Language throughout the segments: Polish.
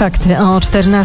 Fakty o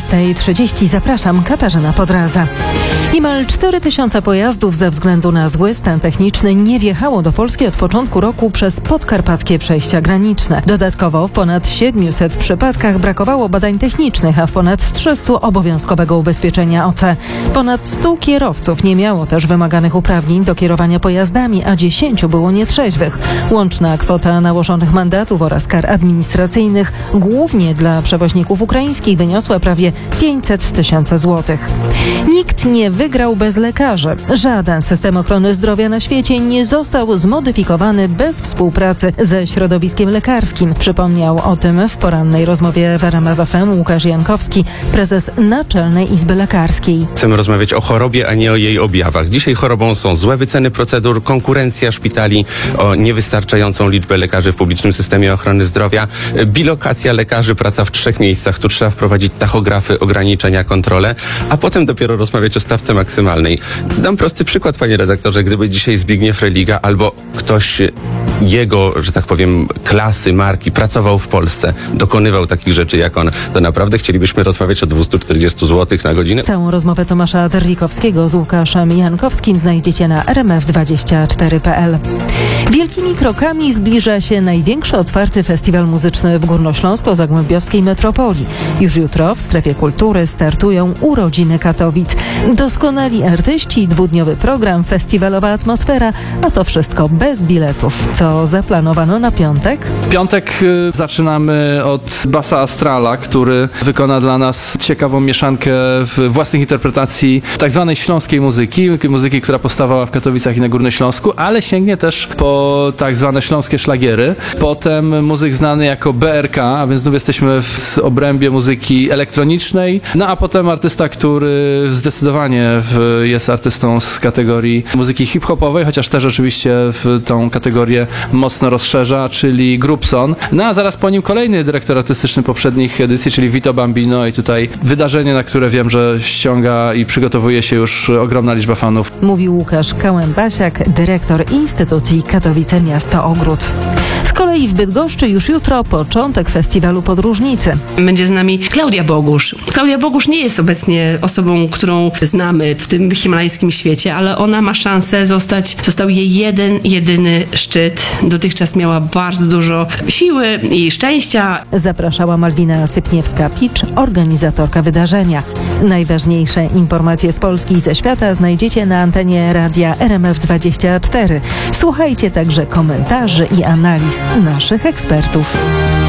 14:30. Zapraszam, Katarzyna Podraza. Niemal 4000 pojazdów ze względu na zły stan techniczny nie wjechało do Polski od początku roku przez podkarpackie przejścia graniczne. Dodatkowo w ponad 700 przypadkach brakowało badań technicznych, a w ponad 300 obowiązkowego ubezpieczenia OC. Ponad 100 kierowców nie miało też wymaganych uprawnień do kierowania pojazdami, a 10 było nietrzeźwych. Łączna kwota nałożonych mandatów oraz kar administracyjnych, głównie dla przewoźników ukraińskich, wyniosła prawie 500 tysięcy złotych. Nikt nie wygrał bez lekarzy. Żaden system ochrony zdrowia na świecie nie został zmodyfikowany bez współpracy ze środowiskiem lekarskim. Przypomniał o tym w porannej rozmowie w RMF FM Łukasz Jankowski, prezes Naczelnej Izby Lekarskiej. Chcemy rozmawiać o chorobie, a nie o jej objawach. Dzisiaj chorobą są złe wyceny procedur, konkurencja szpitali, o niewystarczającą liczbę lekarzy w publicznym systemie ochrony zdrowia, bilokacja lekarzy, praca w 3 miejscach. Tu trzeba wprowadzić tachografy, ograniczenia, kontrole, a potem dopiero rozmawiać o stawce maksymalnej. Dam prosty przykład, panie redaktorze. Gdyby dzisiaj Zbigniew Religa albo ktoś jego, że tak powiem, klasy, marki pracował w Polsce, dokonywał takich rzeczy jak on, to naprawdę chcielibyśmy rozmawiać o 240 zł na godzinę? Całą rozmowę Tomasza Terlikowskiego z Łukaszem Jankowskim znajdziecie na rmf24.pl. Wielkimi krokami zbliża się największy otwarty festiwal muzyczny w górnośląsko-zagłębiowskiej metropolii. Już jutro w strefie kultury startują urodziny Katowic. Doskonali artyści, 2-dniowy program, festiwalowa atmosfera, a to wszystko bez biletów. Co zaplanowano na piątek? W piątek zaczynamy od Basa Astrala, który wykona dla nas ciekawą mieszankę własnych interpretacji tak zwanej śląskiej muzyki, która powstawała w Katowicach i na Górnym Śląsku, ale sięgnie też po tak zwane śląskie szlagiery. Potem muzyk znany jako BRK, a więc znów jesteśmy w obrębie muzyki elektronicznej. No a potem artysta, który zdecydowanie jest artystą z kategorii muzyki hip-hopowej, chociaż też oczywiście w tą kategorię mocno rozszerza, czyli Grupson. No a zaraz po nim kolejny dyrektor artystyczny poprzednich edycji, czyli Vito Bambino, i tutaj wydarzenie, na które wiem, że ściąga i przygotowuje się już ogromna liczba fanów. Mówił Łukasz Kałębasiak, dyrektor instytucji Katowice Miasto Ogród. Z kolei w Bydgoszczy już jutro początek festiwalu Podróżnicy. Będzie z nami Klaudia Bogusz. Klaudia Bogusz nie jest obecnie osobą, którą znamy w tym himalajskim świecie, ale ona ma szansę został jej jedyny szczyt. Dotychczas miała bardzo dużo siły i szczęścia. Zapraszała Malwina Sypniewska-Picz, organizatorka wydarzenia. Najważniejsze informacje z Polski i ze świata znajdziecie na antenie radia RMF24. Słuchajcie także komentarzy i analiz naszych ekspertów.